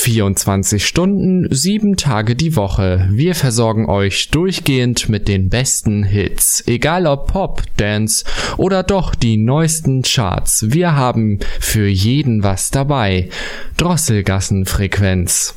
24 Stunden, 7 Tage die Woche. Wir versorgen euch durchgehend mit den besten Hits. Egal ob Pop, Dance oder doch die neuesten Charts. Wir haben für jeden was dabei. Drosselgassenfrequenz.